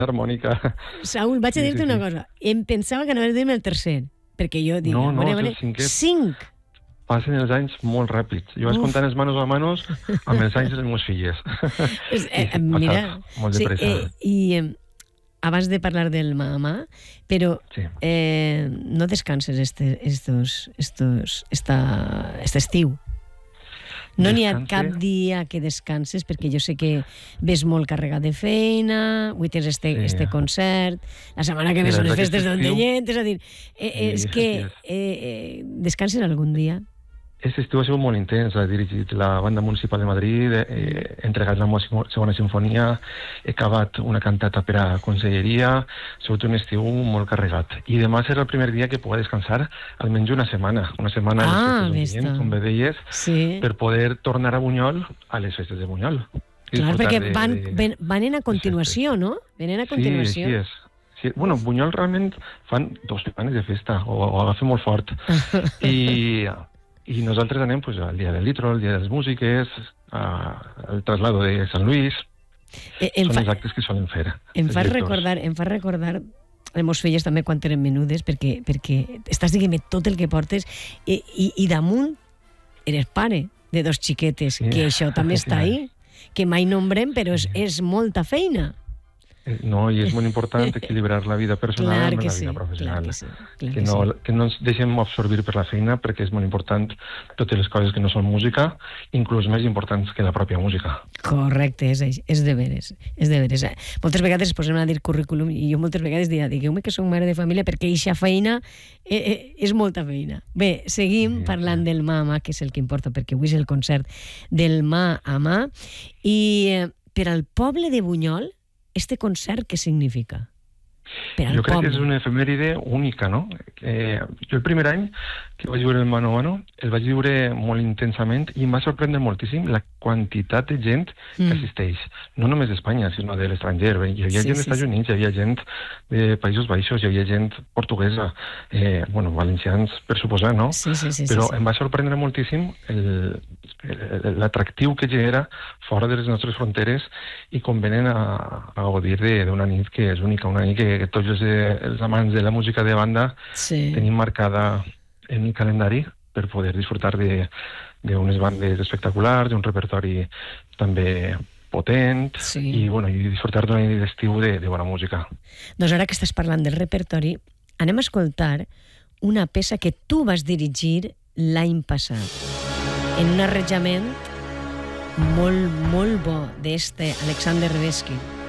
harmònica. Saúl, vaig a dir-te una cosa. Em pensava que anaves a dir-me el tercer, perquè jo dic... No, és el cinquè. 5! Passen els anys molt ràpids. Jo vaig comptant els manos a manos amb els anys de les meves filles. Mira, molt de pressa. Abans de parlar del mamà, però no descanses este estiu. No n'hi ha cap dia que descanses, perquè jo sé que ves molt carregat de feina, avui tens este concert, la setmana que ve són les festes d'Ondellet, és a dir, és que descanses algun dia? Aquest estiu ha sigut molt intens. He dirigit la Banda Municipal de Madrid, he entregat la meva segona sinfonia, he acabat una cantata per a conselleria, ha sigut un estiu molt carregat. I demà serà el primer dia que puc descansar almenys una setmana a les festes com bé deies, per poder tornar a Bunyol a les festes de Bunyol. Clar, perquè van a continuació, no? Venen a continuació. Sí, és. Sí. Bueno, Bunyol realment fan 2 setmanes de festa, ho agafa molt fort. I nosaltres anem al dia del litro, el dia de les músiques, el traslado de Sant Luis. Són els actes que solen fer. Em fa recordar, les meves filles també quan eren menudes, perquè estàs dient tot el que portes i damunt eres pare de 2 xiquetes, que això també està ahí, que mai nombrem, però és molta feina. No, i és molt important equilibrar la vida personal amb la vida professional. Que no ens deixem absorbir per la feina, perquè és molt important totes les coses que no són música, inclús més importants que la pròpia música. Correcte, és de veres. Moltes vegades es posem a dir currículum i jo moltes vegades diré, digueu-me que soc mare de família perquè eixa feina és molta feina. Bé, seguim parlant del mà a mà, que és el que importa, perquè avui és el concert del mà a mà. I per al poble de Bunyol, este concert, què significa? Jo crec que és una efemèride única, no? Jo el primer any que vaig viure el mano a mano el vaig viure molt intensament i em va sorprendre moltíssim la quantitat de gent que assisteix. No només d'Espanya, sinó de l'estranger. Hi havia gent dels Estats Units, hi havia gent de Països Baixos, hi havia gent portuguesa, valencians, per suposar, no? Però em va sorprendre moltíssim l'atractiu que genera fora de les nostres fronteres i com venen a gaudir d'una nit que és única, una nit que tots els amants de la música de banda tenim marcada en el calendari per poder disfrutar d'unes bandes espectaculars, d'un repertori també potent i disfrutar d'una nit d'estiu de bona música. Doncs ara que estàs parlant del repertori, anem a escoltar una peça que tu vas dirigir l'any passat en un arranjament molt, molt bo d'este Alexander Nevsky.